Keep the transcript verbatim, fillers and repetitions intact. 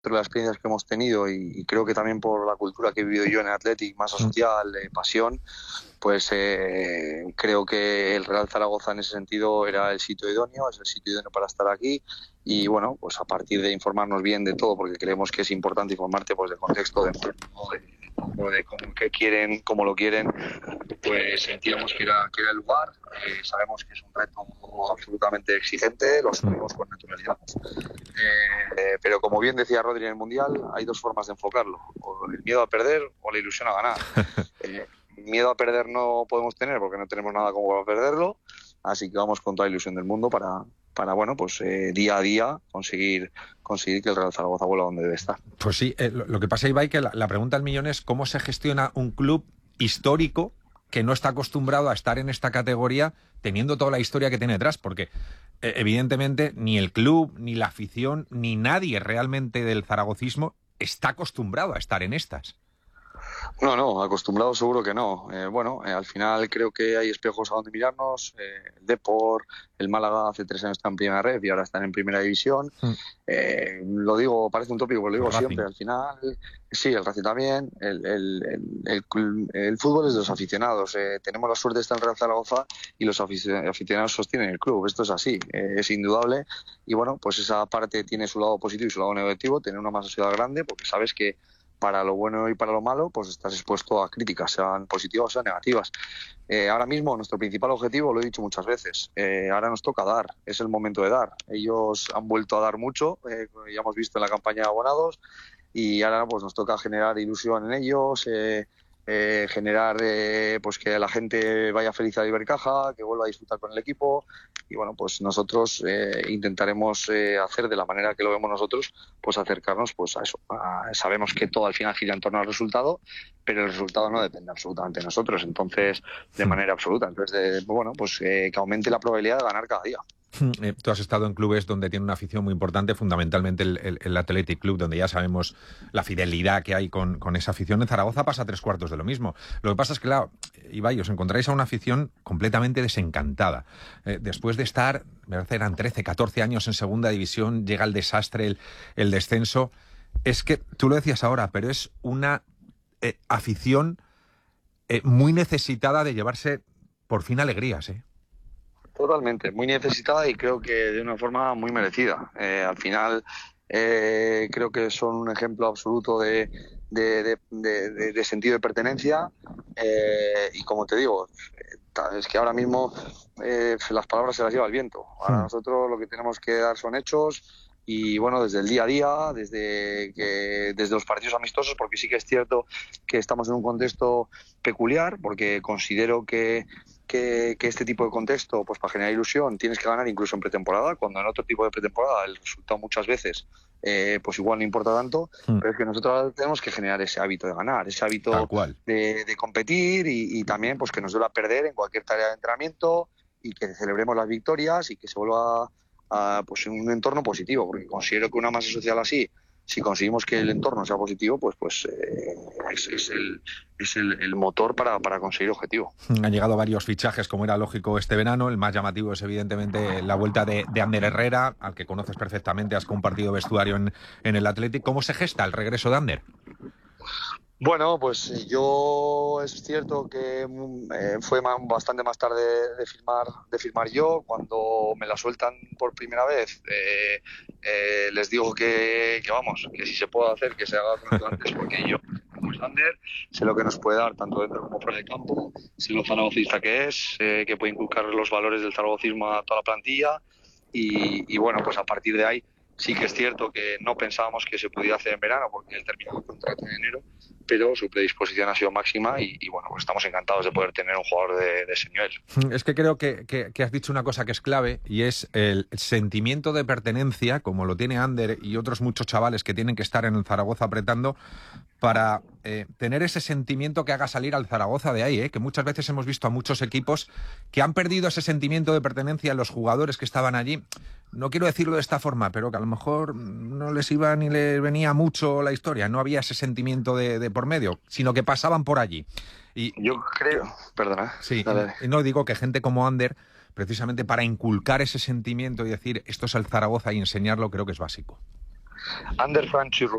de las experiencias que hemos tenido y, y creo que también por la cultura que he vivido yo en el Athletic, masa social, eh, pasión, pues eh, creo que el Real Zaragoza en ese sentido era el sitio idóneo, es el sitio idóneo para estar aquí y bueno, pues a partir de informarnos bien de todo, porque creemos que es importante informarte pues del contexto, de, de, de cómo que quieren, cómo lo quieren, pues sentíamos que era, que era el lugar, eh, sabemos que es un reto absolutamente exigente, lo asumimos con naturalidad. Eh, pero como bien decía Rodri en el Mundial, hay dos formas de enfocarlo, o el miedo a perder o la ilusión a ganar. Eh, miedo a perder no podemos tener porque no tenemos nada como para perderlo, así que vamos con toda la ilusión del mundo para, para bueno, pues eh, día a día conseguir, conseguir que el Real Zaragoza vuelva donde debe estar. Pues sí, eh, lo, lo que pasa, Ibai, que la, la pregunta del millón es cómo se gestiona un club histórico que no está acostumbrado a estar en esta categoría teniendo toda la historia que tiene detrás, porque eh, evidentemente ni el club, ni la afición, ni nadie realmente del zaragocismo está acostumbrado a estar en estas. No, no, acostumbrado seguro que no. Eh, bueno, eh, al final creo que hay espejos a donde mirarnos. Eh, el Depor, el Málaga hace tres años está en primera red y ahora están en primera división. Mm. Eh, lo digo, parece un tópico, pero lo digo el siempre. Racing. Al final, sí, el Racing también. El, el, el, el, el fútbol es de los aficionados. Eh, tenemos la suerte de estar en Real Zaragoza y los aficionados sostienen el club. Esto es así, eh, es indudable. Y bueno, pues esa parte tiene su lado positivo y su lado negativo. Tener una masa social grande porque sabes que para lo bueno y para lo malo, pues estás expuesto a críticas, sean positivas o sean negativas. Eh, ahora mismo nuestro principal objetivo, lo he dicho muchas veces, eh, ahora nos toca dar, es el momento de dar. Ellos han vuelto a dar mucho, eh, ya hemos visto en la campaña de abonados, y ahora pues nos toca generar ilusión en ellos, eh, eh, generar eh, pues que la gente vaya feliz a Ibercaja, que vuelva a disfrutar con el equipo. Y bueno, pues nosotros eh, intentaremos eh, hacer de la manera que lo vemos nosotros, pues acercarnos pues a eso. A, sabemos que todo al final gira en torno al resultado, pero el resultado no depende absolutamente de nosotros, entonces, de manera absoluta. Entonces, de, bueno, pues eh, que aumente la probabilidad de ganar cada día. Eh, tú has estado en clubes donde tiene una afición muy importante, fundamentalmente el, el, el Athletic Club, donde ya sabemos la fidelidad que hay con, con esa afición. En Zaragoza pasa tres cuartos de lo mismo. Lo que pasa es que, claro, Ibai, os encontráis a una afición completamente desencantada. Eh, después de estar, me parece eran trece, catorce años en segunda división, llega el desastre, el, el descenso. Es que, tú lo decías ahora, pero es una eh, afición eh, muy necesitada de llevarse por fin alegrías, ¿eh? Totalmente, muy necesitada y creo que de una forma muy merecida. Eh, al final eh, creo que son un ejemplo absoluto de, de, de, de, de sentido de pertenencia eh, y como te digo, es que ahora mismo eh, las palabras se las lleva el viento. Ahora nosotros lo que tenemos que dar son hechos. Y bueno, desde el día a día, desde que desde los partidos amistosos, porque sí que es cierto que estamos en un contexto peculiar, porque considero que, que, que este tipo de contexto, pues para generar ilusión, tienes que ganar incluso en pretemporada, cuando en otro tipo de pretemporada el resultado muchas veces eh, pues igual no importa tanto, mm. pero es que nosotros tenemos que generar ese hábito de ganar, ese hábito de, de competir y, y también pues que nos duela perder en cualquier tarea de entrenamiento y que celebremos las victorias y que se vuelva Uh, pues en un entorno positivo, porque considero que una masa social así, si conseguimos que el entorno sea positivo, pues pues eh, es, es, el, es el, el motor para, para conseguir objetivo. Han llegado varios fichajes, como era lógico este verano. El más llamativo es evidentemente la vuelta de, de Ander Herrera, al que conoces perfectamente, has compartido vestuario en, en el Athletic. ¿Cómo se gesta el regreso de Ander? Bueno, pues yo es cierto que eh, fue más, bastante más tarde de firmar, de firmar yo. Cuando me la sueltan por primera vez, eh, eh, les digo que, que vamos, que si se puede hacer, que se haga cuanto antes, porque yo, como es Ander, sé lo que nos puede dar tanto dentro como fuera del campo, sé lo zaragocista que es, eh, que puede inculcar los valores del zaragocismo a toda la plantilla y, y bueno, pues a partir de ahí sí que es cierto que no pensábamos que se pudiera hacer en verano porque él terminó el contrato en enero, pero su predisposición ha sido máxima y, y bueno, pues estamos encantados de poder tener un jugador de, de ese nivel. Es que creo que, que, que has dicho una cosa que es clave y es el sentimiento de pertenencia, como lo tiene Ander y otros muchos chavales que tienen que estar en el Zaragoza apretando para eh, tener ese sentimiento que haga salir al Zaragoza de ahí, ¿eh? Que muchas veces hemos visto a muchos equipos que han perdido ese sentimiento de pertenencia en los jugadores que estaban allí. No quiero decirlo de esta forma, pero que a lo mejor no les iba ni les venía mucho la historia, no había ese sentimiento de, de por medio, sino que pasaban por allí. Y yo creo, perdona. Sí, dale. Y no digo que gente como Ander, precisamente para inculcar ese sentimiento y decir esto es el Zaragoza y enseñarlo, creo que es básico. Ander Franchirru.